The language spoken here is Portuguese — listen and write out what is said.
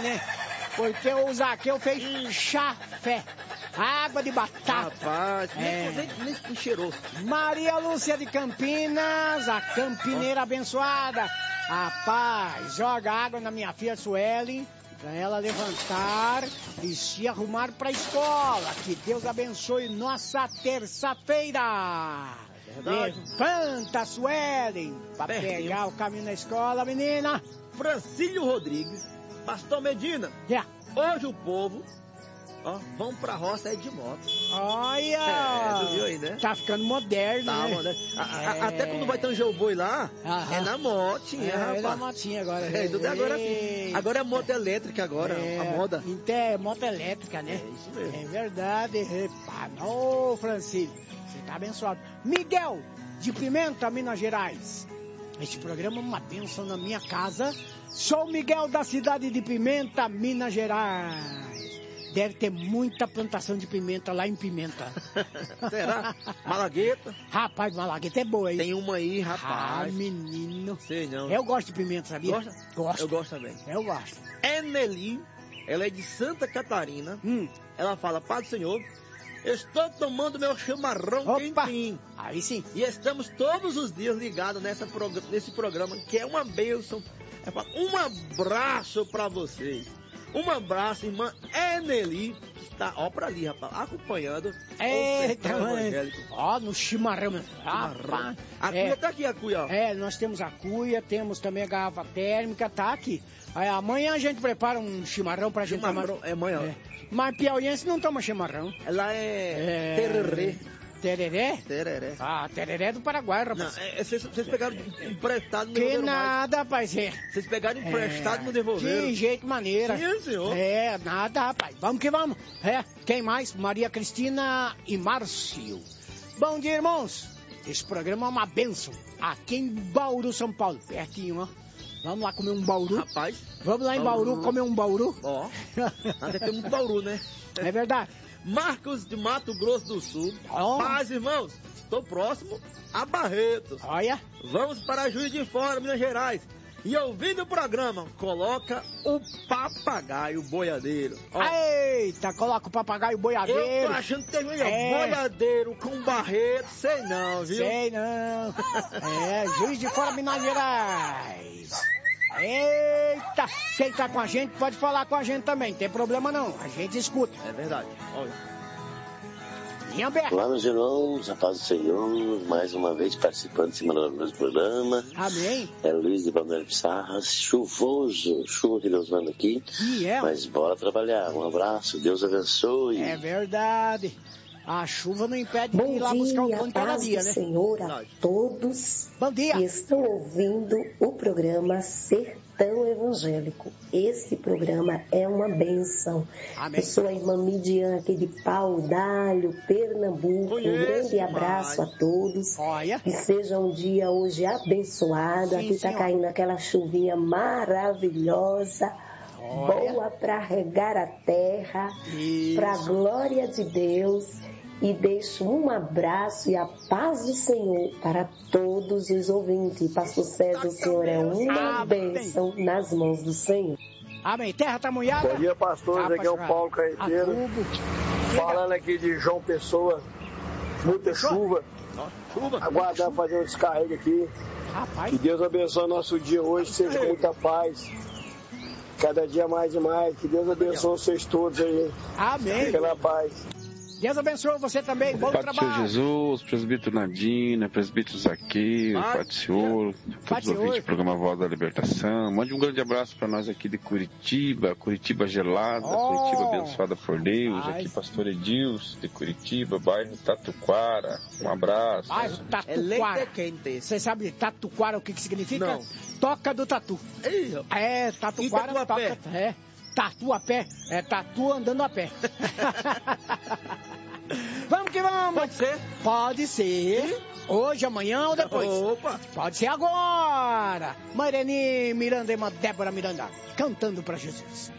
né? Porque o Zaqueu fez chafé. Água de batata. Rapaz, nem cheirou. Maria Lúcia de Campinas, a campineira abençoada. Rapaz, joga água na minha filha Sueli, pra ela levantar e se arrumar pra escola. Que Deus abençoe nossa terça-feira. Levanta, Sueli, pra pegar o caminho na escola, menina. Francílio Rodrigues, Pastor Medina. Hoje o povo... vamos pra roça aí de moto. Olha! Tu viu aí, né? Tá ficando moderno, né? Moderno. Até quando vai ter um geoboi lá, é na motinha, rapaz. É na motinha agora. Agora é moto elétrica agora, a moda. Então é moto elétrica, né? É isso mesmo. É verdade. Ô, Francisco, você tá abençoado. Miguel, de Pimenta, Minas Gerais. Este programa é uma bênção na minha casa. Sou Miguel da cidade de Pimenta, Minas Gerais. Deve ter muita plantação de pimenta lá em Pimenta. Será? Malagueta? Rapaz, Malagueta é boa, hein? Tem uma aí, rapaz. Menino. Sei não. Eu gosto de pimenta, sabia? Gosta? Gosto. Eu gosto também. Eu gosto. Eneli, ela é de Santa Catarina. Ela fala, Pai do Senhor, estou tomando meu chimarrão quentinho. Aí sim. E estamos todos os dias ligados nesse programa, que é uma bênção. Um abraço pra vocês. Um abraço, irmã Eneli, que está, pra ali, rapaz, acompanhando o sertão evangélico. No chimarrão. Rapaz. A cuia tá aqui, a cuia. Nós temos a cuia, temos também a garrafa térmica, tá aqui. Aí, amanhã a gente prepara um chimarrão pra gente tomar. É amanhã. Mas piauiense não toma chimarrão. Ela é tererê. Tereré? Tereré. Tereré é do Paraguai, rapaz. Vocês pegaram emprestado e não devolveram mais. Que nada, rapaz. Vocês pegaram emprestado e não devolveram. De jeito maneira. Sim, senhor. Nada, rapaz. Vamos que vamos. Quem mais? Maria Cristina e Márcio. Bom dia, irmãos. Esse programa é uma bênção. Aqui em Bauru, São Paulo. Pertinho, ó. Vamos lá comer um bauru? Rapaz. Vamos lá em Bauru comer um bauru? Até tem muito bauru, né? É verdade. Marcos de Mato Grosso do Sul. Paz, irmãos, estou próximo a Barretos. Olha. Vamos para Juiz de Fora, Minas Gerais. E ouvindo o programa, coloca o papagaio boiadeiro. Eita, coloca o papagaio boiadeiro. Eu tô achando que tem boiadeiro com Barreto, sei não, viu? Sei não. Juiz de Fora, Minas Gerais. Eita, quem tá com a gente pode falar com a gente também, não tem problema não, a gente escuta. É verdade, olha. Olá, meus irmãos, a paz do Senhor, mais uma vez participando desse maravilhoso programa. Amém. É Luiz de Balneário Pissarras, chuvoso, chuva que Deus manda aqui, mas bora trabalhar, um abraço, Deus abençoe. É verdade. A chuva não impede de ir lá buscar o pão cada dia, né? Senhor a todos. Bom dia. Que estão ouvindo o programa Sertão Evangélico. Esse programa é uma bênção. Amém. Eu sou a irmã Midian aqui de Pau d'Alho, Pernambuco. Um grande abraço a todos. Olha. Que seja um dia hoje abençoado. Aqui está caindo aquela chuvinha maravilhosa. Boa para regar a terra. Para a glória de Deus. E deixo um abraço e a paz do Senhor para todos os ouvintes. Pastor César, o Senhor é uma bênção nas mãos do Senhor. Amém. Terra tá molhada? Bom dia, pastores. Aqui é o Paulo Carreteiro. Falando aqui de João Pessoa. Muita chuva. Aguardando fazer um descarrego aqui. Rapaz. Que Deus abençoe nosso dia hoje. Seja com muita paz. Cada dia mais e mais. Que Deus abençoe vocês todos aí. Amém. Fica na paz. Deus abençoe você também, bom Pai trabalho. do Senhor Jesus, presbítero Nadina, presbítero Zaqueu, Pai do Senhor, todos os ouvintes do programa Voz da Libertação. Mande um grande abraço para nós aqui de Curitiba, Curitiba gelada, Curitiba abençoada por Deus. Aqui Pastor Edilson de Curitiba, bairro Tatuquara. Um abraço. Bairro Tatuquara. Você sabe Tatuquara o que significa? Não. Toca do tatu. Tatuquara toca. Tatu a pé, tatu andando a pé. Vamos que vamos. Pode ser? Pode ser. Hoje, amanhã ou depois. Opa. Pode ser agora. Mareni Miranda e Débora Miranda cantando pra Jesus.